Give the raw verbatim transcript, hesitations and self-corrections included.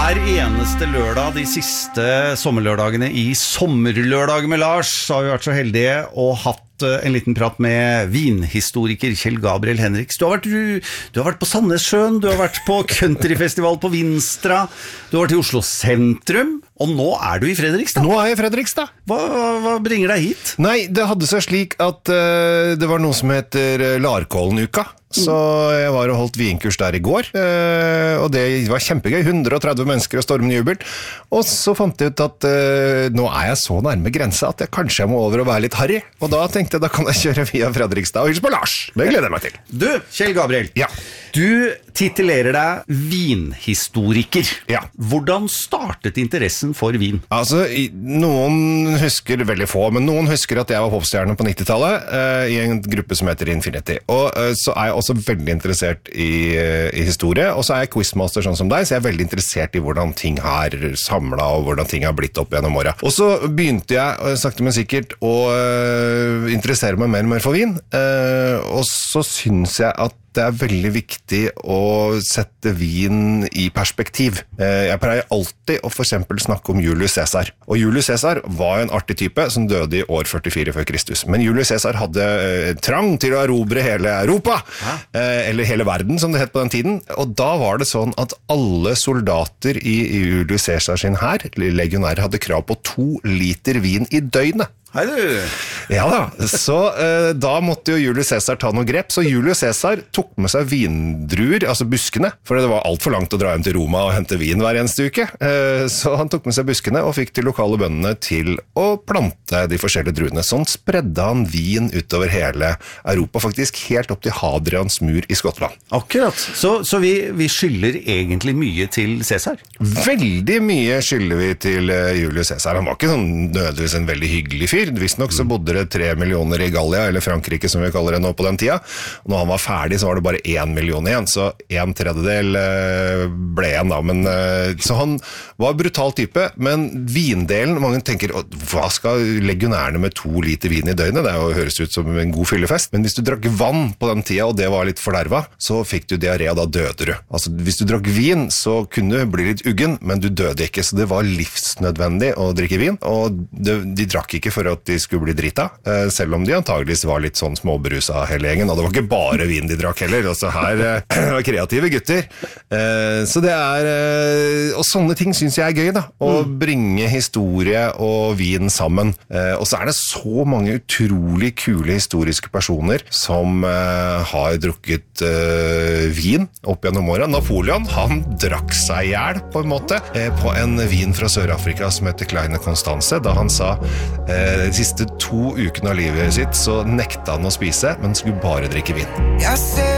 Hver eneste lørdag de siste sommerlørdagene i Sommerlørdag med Lars så har vi vært så heldige og hatt en liten prat med vinhistoriker Kjell Gabriel Henriks. Du har vært, du, du har vært på Sandnessjøen, du har vært på countryfestival på Vinstra, du har vært i Oslo sentrum, og nå er du i Fredrikstad. Nå er jeg i Fredrikstad. Hva, hva bringer deg hit? Nei, det hadde seg slik at uh, det var noe som heter Larkollen-uka. Så jeg var og holdt vinkurs der i går, og det var kjempegøy, hundre og tretti mennesker og stormende jubel. Og så fant jeg ut at uh, nå er jeg så nærme grensa at jeg kanskje må over og være litt harry. Og da tenkte jeg, da kan jeg kjøre via Fredrikstad og hilse på Lars. Det gleder jeg meg til. Du, Kjell Gabriel, ja. Du titulerer deg vinhistoriker. Ja. Hvordan startet interessen for vin? Altså, noen husker, veldig få, men noen husker at jeg var popstjerne på nittitallet uh, i en gruppe som heter Infinity. Og uh, så er jeg også veldig interessert i, i historie, og så er jeg quizmaster sånn som deg, så jeg er veldig interessert i hvordan ting har samlet, og hvordan ting har blitt opp gjennom året. Og så begynte jeg, sakte men sikkert, å uh, interessere meg mer og mer for vin, uh, og så synes jeg at det er veldig viktig å sette vin i perspektiv. Jeg pleier alltid å for eksempel snakke om Julius Caesar. Og Julius Caesar var en artig type som døde i år førtifire før Kristus. Men Julius Caesar hadde trang til å erobre hele Europa, Hæ? eller hele verden som det het på den tiden. Og da var det sånn at alle soldater i Julius Caesar sin hær, legionærer, hadde krav på to liter vin i døgnet. Hei du! Ja da, så eh, da måtte jo Julius Caesar ta noe grep, så Julius Caesar tok med seg vindruer, altså buskene, for det var alt for langt å dra hjem til Roma og hente vin hver eneste uke, eh, så han tok med seg buskene og fikk de lokale bøndene til å plante de forskjellige druene. Sånn spredde han vin utover hele Europa, faktisk helt opp til Hadrians mur i Skottland. Akkurat, så, så vi, vi skylder egentlig mye til Caesar? Veldig mye skylder vi til uh, Julius Caesar. Han var ikke sånn nødvendigvis en veldig hyggelig fyr. Visst nok så bodde det tre millioner i Gallia, eller Frankrike som vi kaller det nå på den tida. Og når han var ferdig så var det bare én million igjen, så en tredjedel uh, ble igjen da. Men, uh, så han var brutal type, men vindelen, mange tenker, hva skal legionærene med to liter vin i døgnet? Det er jo, høres ut som en god fyllefest. Men hvis du drakk vann på den tida, og det var litt forderva, så fikk du diaré, og da døde du. Altså, hvis du drakk vin, så kunne du bli litt uggen, men du døde ikke, så det var livsnødvendig å drikke vin, og de, de drakk ikke for at de skulle bli drita, selv om de antageligvis var litt sånn småbrusa hele gjengen, og det var ikke bare vin de drakk heller, altså her var kreative gutter. Så det er, og sånne ting synes jeg er gøy da, å bringe historie og vin sammen. Og så er det så mange utrolig kule historiske personer som har drukket vin opp gjennom året. Napoleon, han drakk seg ihjel på en måte, på en vin fra Sør-Afrika som heter Kleine Constance, da han sa de siste to ukene av livet sitt så nekta han å spise, men skulle bare drikke vin. Jeg ser